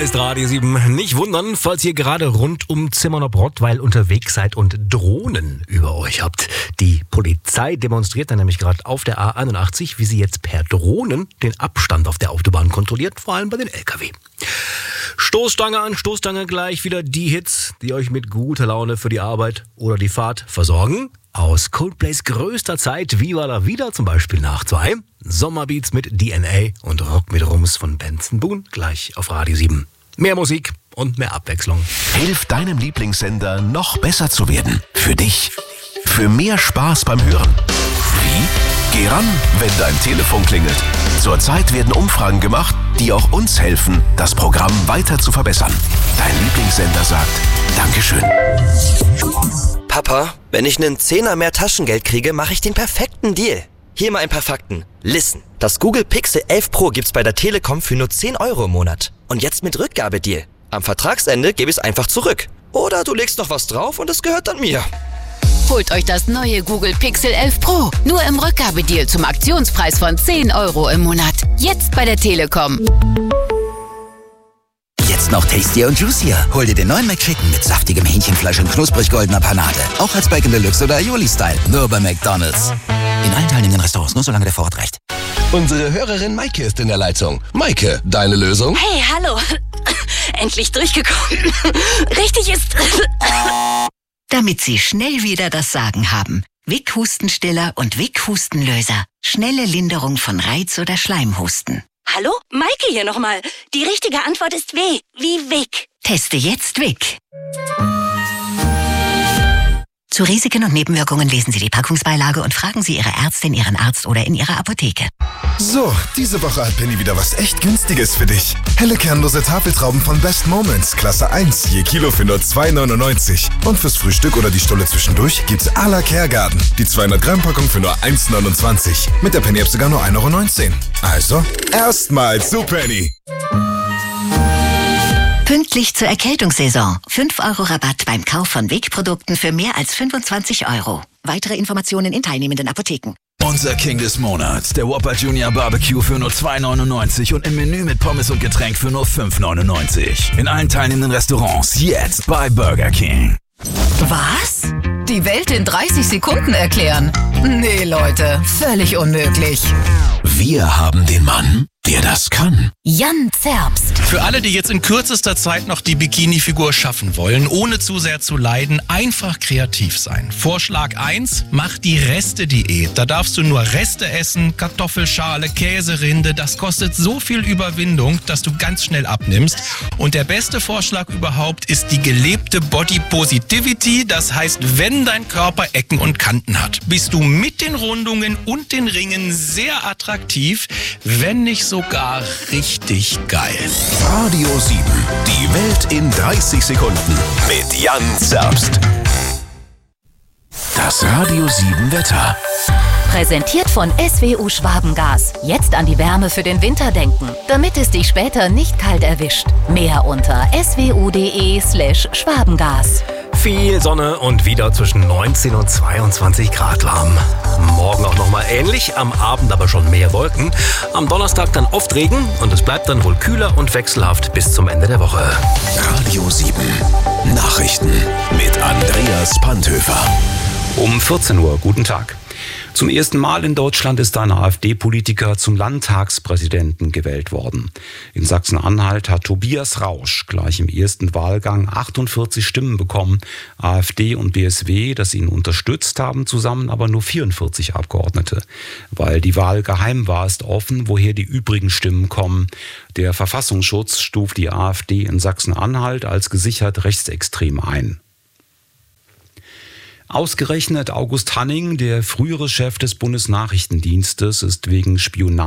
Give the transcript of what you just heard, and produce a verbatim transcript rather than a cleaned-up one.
ist Radio sieben. Nicht wundern, falls ihr gerade rund um Zimmernow-Rottweil unterwegs seid und Drohnen über euch habt. Die Polizei demonstriert dann nämlich gerade auf der A einundachtzig, wie sie jetzt per Drohnen den Abstand auf der Autobahn kontrolliert, vor allem bei den L K W. Stoßstange an Stoßstange gleich wieder die Hits, die euch mit guter Laune für die Arbeit oder die Fahrt versorgen. Aus Coldplays größter Zeit, Viva la Vida zum Beispiel nach zwei. Sommerbeats mit D N A und Rock mit Rums von Benson Boone gleich auf Radio sieben. Mehr Musik und mehr Abwechslung. Hilf deinem Lieblingssender noch besser zu werden. Für dich. Für mehr Spaß beim Hören. Wie? Geh ran, wenn dein Telefon klingelt. Zurzeit werden Umfragen gemacht, die auch uns helfen, das Programm weiter zu verbessern. Dein Lieblingssender sagt Dankeschön. Papa, wenn ich einen Zehner mehr Taschengeld kriege, mache ich den perfekten Deal. Hier mal ein paar Fakten. Listen, das Google Pixel elf Pro gibt's bei der Telekom für nur zehn Euro im Monat. Und jetzt mit Rückgabedeal. Am Vertragsende gebe ich es einfach zurück. Oder du legst noch was drauf und es gehört dann mir. Holt euch das neue Google Pixel elf Pro. Nur im Rückgabedeal zum Aktionspreis von zehn Euro im Monat. Jetzt bei der Telekom. Jetzt noch tastier und juicier. Hol dir den neuen McChicken mit saftigem Hähnchenfleisch und knusprig goldener Panade. Auch als Bacon Deluxe oder Aioli-Style. Nur bei McDonald's. In allen teilnehmenden Restaurants, nur solange der Vorrat reicht. Unsere Hörerin Maike ist in der Leitung. Maike, deine Lösung? Hey, hallo. Endlich durchgekommen. Richtig ist... Damit Sie schnell wieder das Sagen haben. Vic Hustenstiller und Vic Hustenlöser. Schnelle Linderung von Reiz- oder Schleimhusten. Hallo? Maike hier nochmal. Die richtige Antwort ist W, wie Vic. Teste jetzt Vic. Zu Risiken und Nebenwirkungen lesen Sie die Packungsbeilage und fragen Sie Ihre Ärztin, Ihren Arzt oder in Ihrer Apotheke. So, diese Woche hat Penny wieder was echt Günstiges für dich. Helle kernlose Tafeltrauben von Best Moments, Klasse eins, je Kilo für nur zwei neunundneunzig. Und fürs Frühstück oder die Stulle zwischendurch gibt's à la Kergarten. Die zweihundert Gramm Packung für nur eins neunundzwanzig. Mit der Penny-App sogar nur ein Euro neunzehn. Also, erstmal zu Penny. Pünktlich zur Erkältungssaison. fünf Euro Rabatt beim Kauf von Vic-Produkten für mehr als fünfundzwanzig Euro. Weitere Informationen in teilnehmenden Apotheken. Unser King des Monats, der Whopper Junior Barbecue für nur zwei neunundneunzig und im Menü mit Pommes und Getränk für nur fünf neunundneunzig. In allen teilnehmenden Restaurants jetzt bei Burger King. Was? Die Welt in dreißig Sekunden erklären? Nee, Leute, völlig unmöglich. Wir haben den Mann, der das kann. Jan Zerbst. Für alle, die jetzt in kürzester Zeit noch die Bikini-Figur schaffen wollen, ohne zu sehr zu leiden, einfach kreativ sein. Vorschlag eins, mach die Reste-Diät. Da darfst du nur Reste essen, Kartoffelschale, Käserinde. Das kostet so viel Überwindung, dass du ganz schnell abnimmst. Und der beste Vorschlag überhaupt ist die gelebte Body Positivity. Das heißt, wenn dein Körper Ecken und Kanten hat, bist du mit den Rundungen und den Ringen sehr attraktiv, wenn nicht sogar richtig geil. Radio sieben, die Welt in dreißig Sekunden mit Jan Zerbst. Das Radio sieben Wetter. Präsentiert von S W U Schwabengas. Jetzt an die Wärme für den Winter denken, damit es dich später nicht kalt erwischt. Mehr unter swu.de slash Schwabengas. Viel Sonne und wieder zwischen neunzehn und zweiundzwanzig Grad warm. Morgen auch nochmal ähnlich, am Abend aber schon mehr Wolken. Am Donnerstag dann oft Regen und es bleibt dann wohl kühler und wechselhaft bis zum Ende der Woche. Radio sieben, Nachrichten mit Andreas Panthöfer. Um vierzehn Uhr, guten Tag. Zum ersten Mal in Deutschland ist ein AfD-Politiker zum Landtagspräsidenten gewählt worden. In Sachsen-Anhalt hat Tobias Rausch gleich im ersten Wahlgang achtundvierzig Stimmen bekommen. AfD und B S W, das ihn unterstützt haben, zusammen aber nur vierundvierzig Abgeordnete. Weil die Wahl geheim war, ist offen, woher die übrigen Stimmen kommen. Der Verfassungsschutz stuft die AfD in Sachsen-Anhalt als gesichert rechtsextrem ein. Ausgerechnet August Hanning, der frühere Chef des Bundesnachrichtendienstes, ist wegen Spionage